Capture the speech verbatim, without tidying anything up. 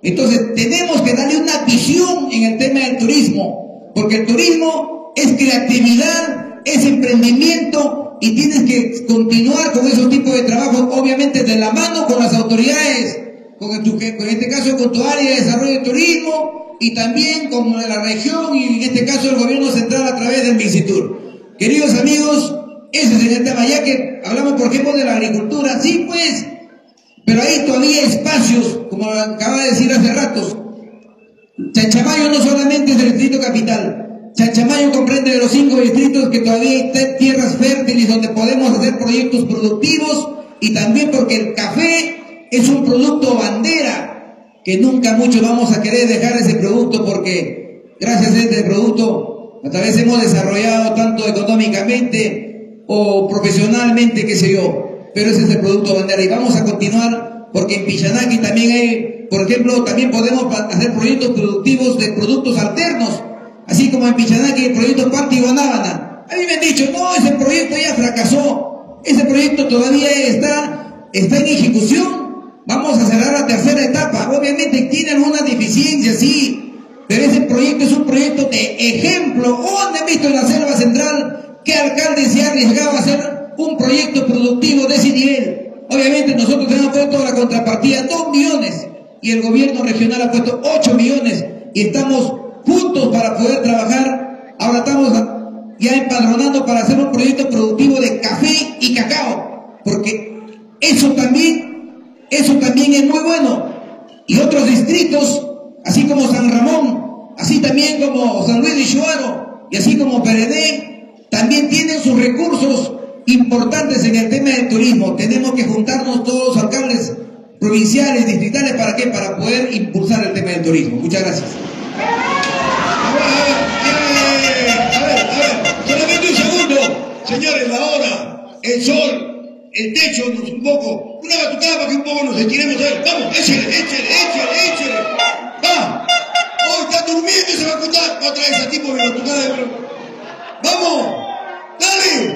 Entonces tenemos que darle una visión en el tema del turismo, porque el turismo es creatividad, es emprendimiento, y tienes que continuar con esos tipos de trabajo, obviamente de la mano con las autoridades, con el, en este caso con tu área de desarrollo de turismo, y también con la región, y en este caso el gobierno central a través del MINCITUR. Queridos amigos, ese es el tema, ya que hablamos por ejemplo de la agricultura, sí pues, pero ahí todavía hay espacios, como acaba de decir hace ratos. Chanchamayo no solamente es el distrito capital, Chanchamayo comprende de los cinco distritos que todavía hay tierras fértiles donde podemos hacer proyectos productivos, y también porque el café es un producto bandera, que nunca mucho vamos a querer dejar ese producto, porque gracias a este producto a través hemos desarrollado tanto económicamente o profesionalmente, qué sé yo, pero ese es el producto bandera y vamos a continuar, porque en Pichanaki también hay, por ejemplo, también podemos hacer proyectos productivos de productos alternos, así como en Pichanaki el proyecto Panti Guanábana. A mí me han dicho, no, ese proyecto ya fracasó, ese proyecto todavía está, está en ejecución, vamos a cerrar la tercera etapa. Obviamente tiene algunas deficiencias, sí, pero ese proyecto es un proyecto de ejemplo. ¿Dónde han visto en la selva central qué alcalde se ha arriesgado a hacer un proyecto productivo de ese nivel? Obviamente nosotros hemos puesto la contrapartida dos millones y el gobierno regional ha puesto ocho millones y estamos juntos para poder trabajar. Ahora estamos ya empadronando para hacer un proyecto productivo de café y cacao, porque eso también, eso también es muy bueno. Y otros distritos, así como San Ramón, así también como San Luis de Ixuaro y así como Perené, también tienen sus recursos importantes en el tema del turismo. Tenemos que juntarnos todos los alcaldes provinciales, distritales, ¿para qué? Para poder impulsar el tema del turismo. Muchas gracias. A ver, a ver, a ver, a ver, solamente un segundo. Señores, la hora, el sol, el techo, un poco, una batucada para que un poco nos estiremos a él. Vamos, échale, échale, échale, échale. Va. Oh, está durmiendo y se va a acostar. Otra vez a tipo de batucada de... Vamos, dale.